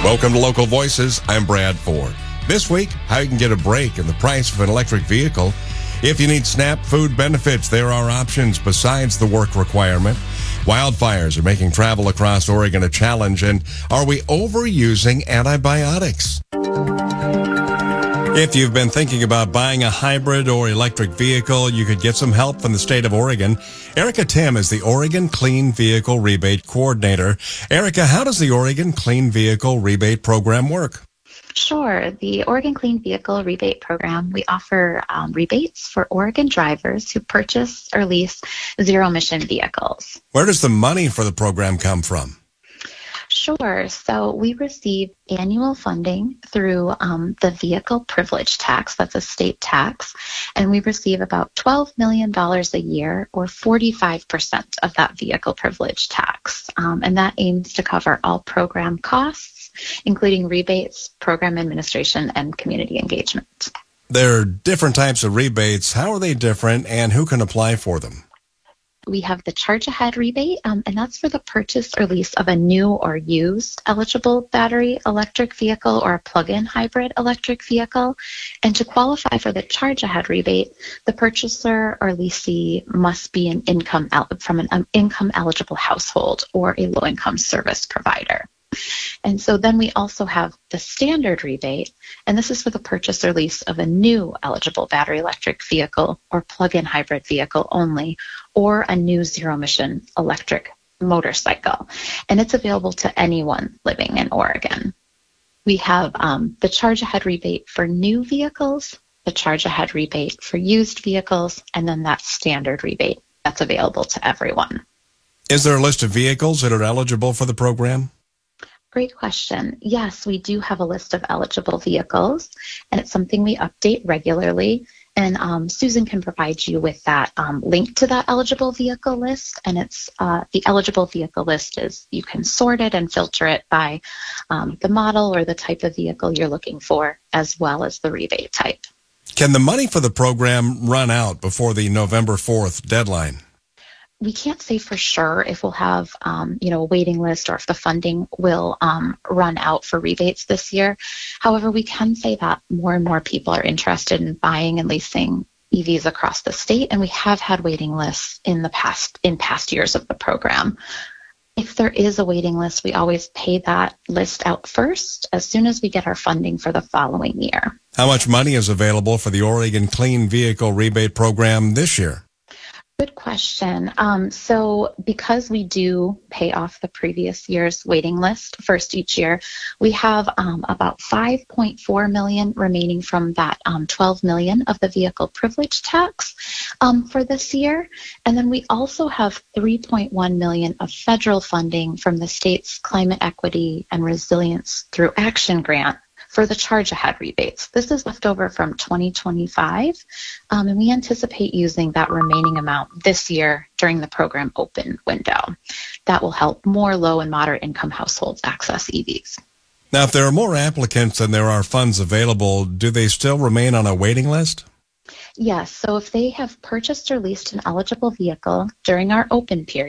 Welcome to Local Voices. I'm Brad Ford. This week, how you can get a break in the price of an electric vehicle. If you need SNAP food benefits, there are options besides the work requirement. Wildfires are making travel across Oregon a challenge, and are we overusing antibiotics? If you've been thinking about buying a hybrid or electric vehicle, you could get some help from the state of Oregon. Erica Tim is the Oregon Clean Vehicle Rebate Coordinator. Erica, how does the Oregon Clean Vehicle Rebate Program work? Sure. The Oregon Clean Vehicle Rebate Program, we offer rebates for Oregon drivers who purchase or lease zero-emission vehicles. Where does the money for the program come from? Sure. So we receive annual funding through the vehicle privilege tax. That's a state tax. And we receive about $12 million a year, or 45% of that vehicle privilege tax. And that aims to cover all program costs, including rebates, program administration, and community engagement. There are different types of rebates. How are they different, and who can apply for them? We have the charge ahead rebate, and that's for the purchase or lease of a new or used eligible battery electric vehicle or a plug-in hybrid electric vehicle. And to qualify for the charge ahead rebate, the purchaser or leasee must be from an income eligible household or a low-income service provider. And so then we also have the standard rebate, and this is for the purchase or lease of a new eligible battery electric vehicle or plug-in hybrid vehicle only, or a new zero-emission electric motorcycle. And it's available to anyone living in Oregon. We have the charge ahead rebate for new vehicles, the charge ahead rebate for used vehicles, and then that standard rebate that's available to everyone. Is there a list of vehicles that are eligible for the program? Great question. Yes, we do have a list of eligible vehicles, and it's something we update regularly. And Susan can provide you with that link to that eligible vehicle list. And it's the eligible vehicle list is you can sort it and filter it by the model or the type of vehicle you're looking for, as well as the rebate type. Can the money for the program run out before the November 4th deadline? We can't say for sure if we'll have, a waiting list or if the funding will run out for rebates this year. However, we can say that more and more people are interested in buying and leasing EVs across the state, and we have had waiting lists in past years of the program. If there is a waiting list, we always pay that list out first as soon as we get our funding for the following year. How much money is available for the Oregon Clean Vehicle Rebate Program this year? Good question. So because we do pay off the previous year's waiting list first each year, we have about $5.4 million remaining from that $12 million of the vehicle privilege tax for this year. And then we also have $3.1 million of federal funding from the state's Climate Equity and Resilience Through Action grant for the charge ahead rebates. This is left over from 2025, and we anticipate using that remaining amount this year during the program open window. That will help more low and moderate income households access EVs. Now, if there are more applicants than there are funds available, do they still remain on a waiting list? Yes, so if they have purchased or leased an eligible vehicle during our open period,